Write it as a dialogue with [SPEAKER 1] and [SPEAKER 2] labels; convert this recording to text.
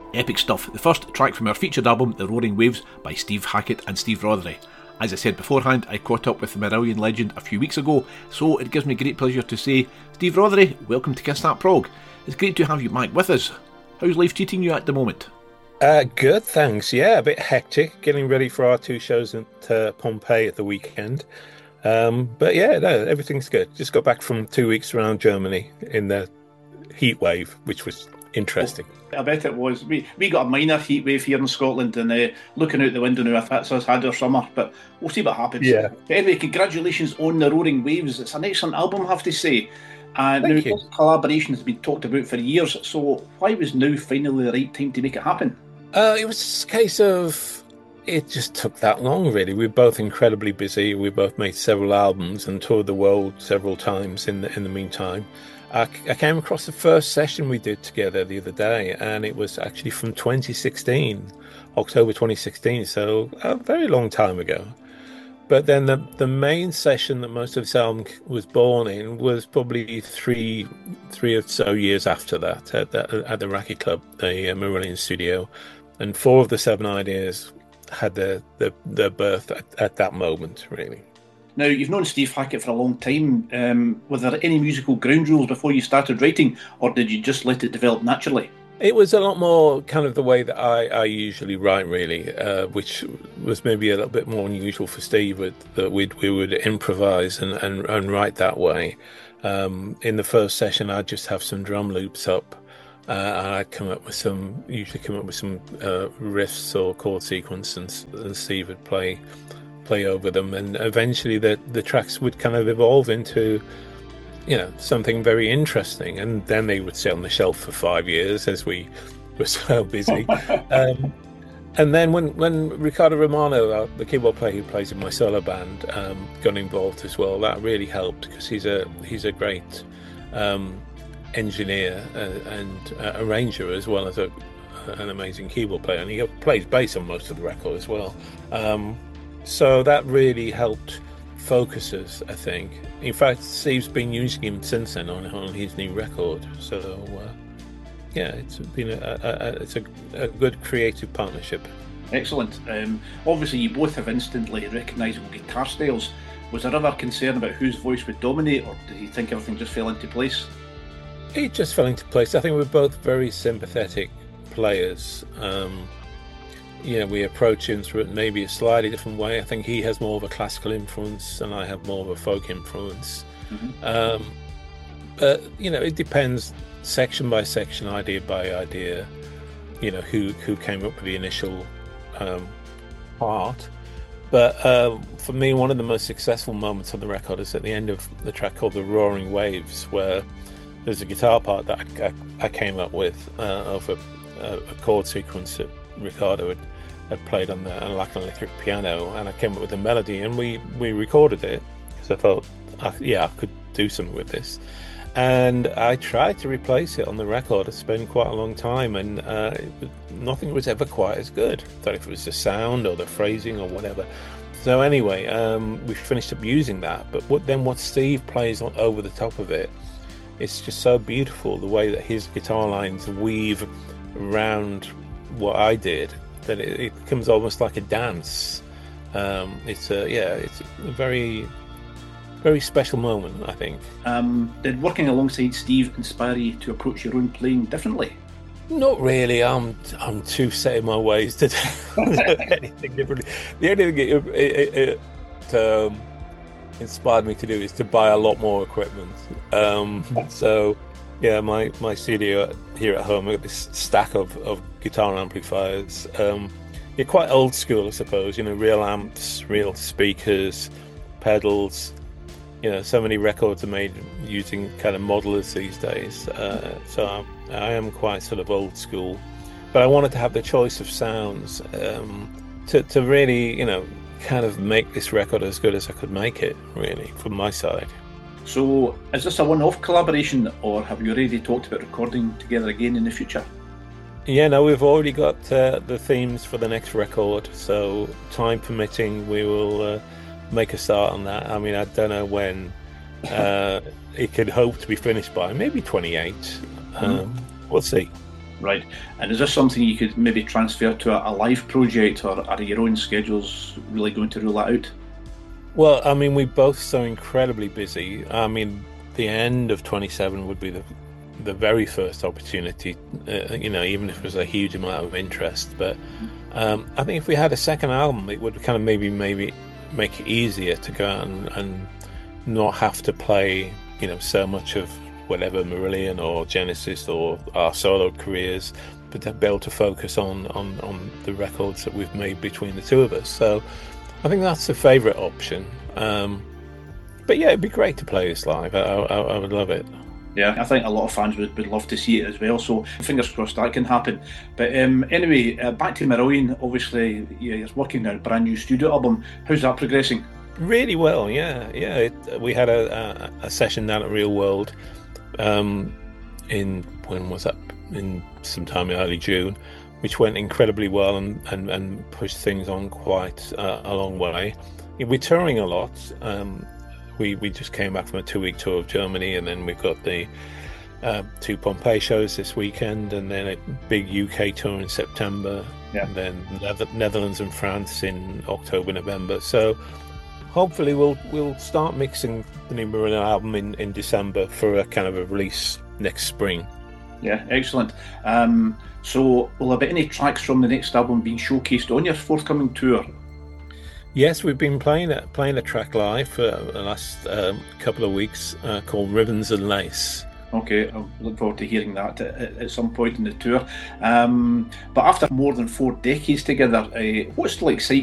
[SPEAKER 1] Epic stuff, the first track from our featured album, The Roaring Waves, by Steve Hackett and Steve Rothery. As I said beforehand, I caught up with the Marillion legend a few weeks ago, so it gives me great pleasure to say, Steve Rothery, welcome to Kiss That Prog. It's great to have you back with us. How's life treating you at the moment?
[SPEAKER 2] Good, thanks. Yeah, a bit hectic, getting ready for our two shows at Pompeii at the weekend. But yeah, no, everything's good. Just got back from 2 weeks around Germany in the heat wave, which was interesting.
[SPEAKER 3] I bet it was. We got a minor heat wave here in Scotland, and looking out the window now, that's us had our summer, but we'll see what happens.
[SPEAKER 2] Yeah.
[SPEAKER 3] But anyway, congratulations on The Roaring Waves. It's an excellent album, I have to say. And
[SPEAKER 2] Thank
[SPEAKER 3] now,
[SPEAKER 2] you.
[SPEAKER 3] this collaboration has been talked about for years, so why was now finally the right time to make it happen?
[SPEAKER 2] It was a case of it just took that long, really. We were both incredibly busy. We both made several albums and toured the world several times in the meantime. I came across the first session we did together the other day, and it was actually from 2016, October 2016, so a very long time ago. But then the main session that most of this album was born in was probably three or so years after that at the Racky Club, the Marillion studio, and 4 of the 7 ideas had their birth at that moment, really.
[SPEAKER 3] Now, you've known Steve Hackett for a long time. Were there any musical ground rules before you started writing, or did you just let it develop naturally?
[SPEAKER 2] It was a lot more kind of the way that I usually write, really, which was maybe a little bit more unusual for Steve, that we would improvise and write that way. In the first session, I'd just have some drum loops up, and I'd usually come up with some riffs or chord sequence, and Steve would play over them, and eventually the tracks would kind of evolve into, something very interesting, and then they would sit on the shelf for 5 years as we were so busy. And then when Ricardo Romano, the keyboard player who plays in my solo band, got involved as well, that really helped, because he's a great engineer and arranger, as well as an amazing keyboard player, and he plays bass on most of the record as well. So that really helped focus us, I think. In fact, Steve's been using him since then on his new record. So, it's been a good creative partnership.
[SPEAKER 3] Excellent. Obviously, you both have instantly recognisable guitar styles. Was there ever concern about whose voice would dominate, or did you think everything just fell into place?
[SPEAKER 2] It just fell into place. I think we're both very sympathetic players. We approach him through maybe a slightly different way. I think he has more of a classical influence and I have more of a folk influence. Mm-hmm. But it depends section by section, idea by idea, who came up with the initial part. But for me, one of the most successful moments on the record is at the end of the track called The Roaring Waves, where there's a guitar part that I came up with of a chord sequence that Ricardo had played on an electric piano, and I came up with a melody, and we recorded it, because I thought, I could do something with this. And I tried to replace it on the record. It spent quite a long time, and nothing was ever quite as good. I don't know if it was the sound or the phrasing or whatever. So anyway, we finished up using that, but what Steve plays over the top of it, it's just so beautiful, the way that his guitar lines weave around what I did, that it becomes almost like a dance. It's a very, very special moment, I think.
[SPEAKER 3] Did working alongside Steve inspire you to approach your own playing differently?
[SPEAKER 2] Not really. I'm too set in my ways to do anything different. The only thing it inspired me to do is to buy a lot more equipment. So yeah, my studio here at home, I've got this stack of guitar amplifiers. You're quite old school, I suppose. Real amps, real speakers, pedals. So many records are made using kind of modelers these days. So I am quite sort of old school, but I wanted to have the choice of sounds to really, kind of make this record as good as I could make it, really, from my side.
[SPEAKER 3] So is this a one-off collaboration, or have you already talked about recording together again in the future?
[SPEAKER 2] Yeah, no, we've already got the themes for the next record, so time permitting, we will make a start on that. I mean, I don't know when it could hope to be finished by, maybe 28. We'll see.
[SPEAKER 3] Right. And is this something you could maybe transfer to a live project, or are your own schedules really going to rule that out?
[SPEAKER 2] Well, I mean, we're both so incredibly busy. I mean, the end of 27 would be the very first opportunity, even if it was a huge amount of interest. But I think if we had a second album, it would kind of maybe make it easier to go out and not have to play, so much of whatever Marillion or Genesis or our solo careers, but to be able to focus on the records that we've made between the two of us. So I think that's a favourite option. But yeah, it'd be great to play this live. I would love it.
[SPEAKER 3] Yeah, I think a lot of fans would love to see it as well, so fingers crossed that can happen. But anyway, back to Marillion. Obviously, you're working on a brand new studio album. How's that progressing?
[SPEAKER 2] Really well, yeah. We had a session down at Real World in sometime in early June, which went incredibly well and pushed things on quite a long way. We're touring a lot. We just came back from a 2-week tour of Germany, and then we've got the 2 Pompeii shows this weekend, and then a big UK tour in September, and then Netherlands and France in October, November. So hopefully we'll start mixing the new Marillion album in December for a kind of a release next spring.
[SPEAKER 3] Yeah, excellent. So will there be any tracks from the next album being showcased on your forthcoming tour?
[SPEAKER 2] Yes, we've been playing a track live for the last couple of weeks called Ribbons and Lace.
[SPEAKER 3] Okay, I'll look forward to hearing that at some point in the tour. But after more than 4 decades together, what still excites